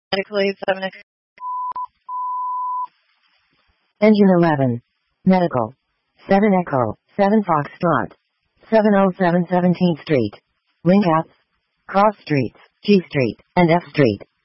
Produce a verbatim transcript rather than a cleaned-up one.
Medical aid seven X. Engine eleven. Medical. seven Echo. seven Foxtrot. seven oh seven seventeenth Street. Link apps. Cross Streets, G Street, and F Street.